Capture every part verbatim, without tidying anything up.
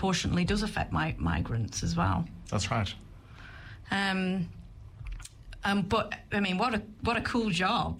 disproportionately does affect mi- migrants as well. That's right. Um, um, but I mean, what a what a cool job.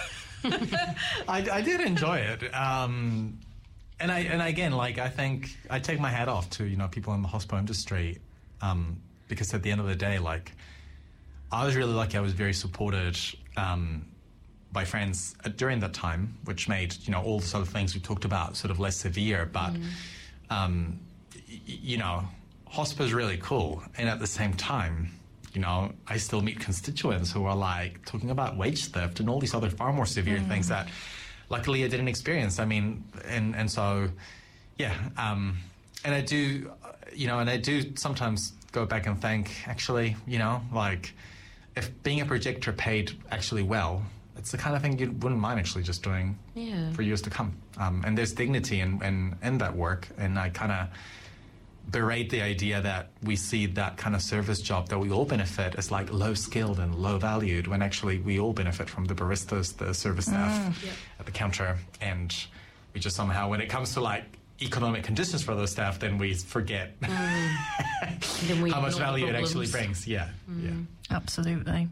I, I did enjoy it, um, and I and again, like I think I take my hat off to you know people in the hospital industry, um, because at the end of the day, like I was really lucky. I was very supported um, by friends during that time, which made you know all the sort of things we talked about sort of less severe. But mm. um, y- you know, hospice is really cool, and at the same time, you know, I still meet constituents who are like talking about wage theft and all these other far more severe mm. things that luckily I didn't experience. I mean, and, and so, yeah. Um, and I do, you know, and I do sometimes go back and think, actually, you know, like if being a projector paid actually well, it's the kind of thing you wouldn't mind actually just doing yeah. for years to come. Um, and there's dignity in, in, in that work. And I kind of berate the idea that we see that kind of service job that we all benefit as like low skilled and low valued, when actually we all benefit from the baristas, the service staff mm. yeah. at the counter, and we just somehow, when it comes to like economic conditions for those staff, then we forget mm. then we how much value it actually brings. Yeah, mm. yeah, absolutely.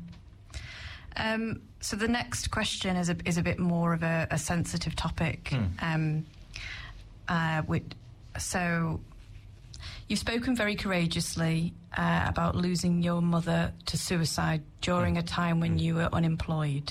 Um, so the next question is a is a bit more of a, a sensitive topic. Mm. Um, uh, with, so. You've spoken very courageously uh, about losing your mother to suicide during mm. a time when mm. you were unemployed.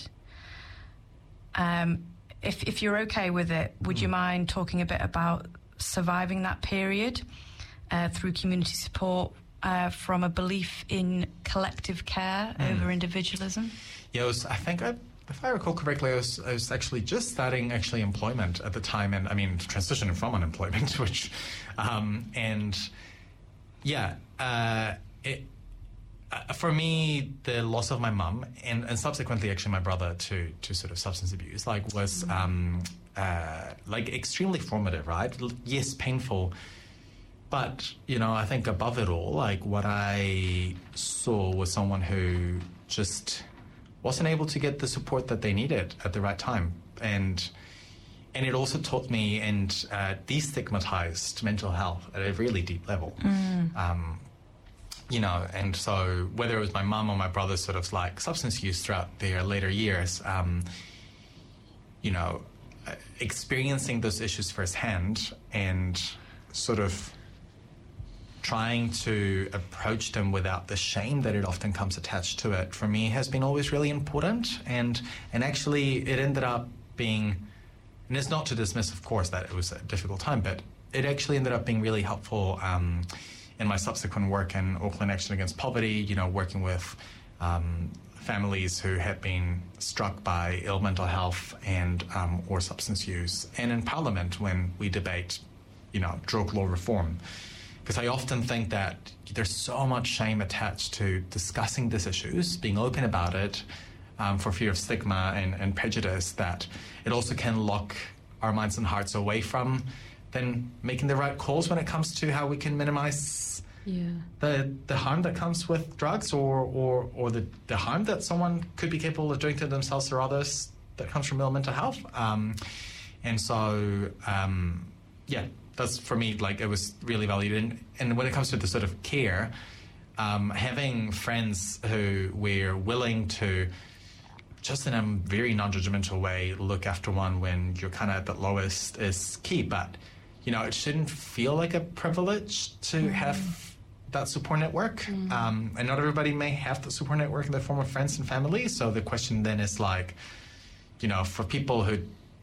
Um, if, if you're okay with it, would mm. you mind talking a bit about surviving that period uh, through community support uh, from a belief in collective care mm. over individualism? Yeah, it was, I think I... If I recall correctly, I was, I was actually just starting actually employment at the time, and I mean transitioning from unemployment, which, um, and yeah, uh, it, uh, for me, the loss of my mum and, and subsequently actually my brother to to sort of substance abuse, like was um, uh, like extremely formative, right? Yes, painful, but you know, I think above it all, like what I saw was someone who just wasn't able to get the support that they needed at the right time. And and it also taught me and uh, destigmatized mental health at a really deep level. Mm. Um, you know, and so whether it was my mum or my brother sort of like substance use throughout their later years, um, you know, experiencing those issues firsthand and sort of trying to approach them without the shame that it often comes attached to it, for me has been always really important. And and actually it ended up being, and it's not to dismiss, of course, that it was a difficult time, but it actually ended up being really helpful um, in my subsequent work in Auckland Action Against Poverty, you know, working with um, families who had been struck by ill mental health and um, or substance use, and in Parliament when we debate, you know, drug law reform. Because I often think that there's so much shame attached to discussing these issues, being open about it, um, for fear of stigma and, and prejudice, that it also can lock our minds and hearts away from then making the right calls when it comes to how we can minimize yeah. the the harm that comes with drugs, or or, or the, the harm that someone could be capable of doing to themselves or others that comes from ill mental health. Um, and so, um, yeah. That's, for me, like, it was really valued. And, and when it comes to the sort of care, um, having friends who were willing to, just in a very non-judgmental way, look after one when you're kind of at the lowest is key. But, you know, it shouldn't feel like a privilege to mm. have that support network. Mm. Um, and not everybody may have the support network in the form of friends and family. So the question then is, like, you know, for people who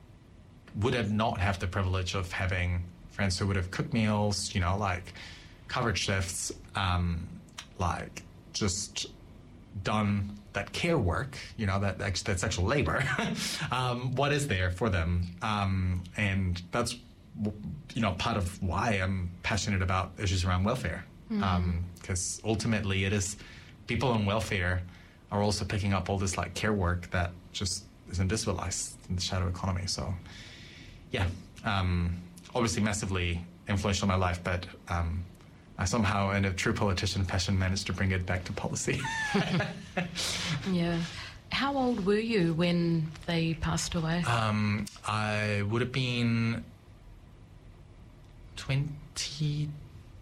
would have not have the privilege of having friends who would have cooked meals, you know, like covered shifts, um, like just done that care work, you know, that that sexual labor. um, what is there for them? Um, and that's, you know, part of why I'm passionate about issues around welfare. Mm. Um, because ultimately it is people on welfare are also picking up all this like care work that just is invisibilized in the shadow economy. So, yeah. Um, obviously massively influential in my life, but um, I somehow, in a true politician fashion, managed to bring it back to policy. Yeah. How old were you when they passed away? Um, I would have been twenty-two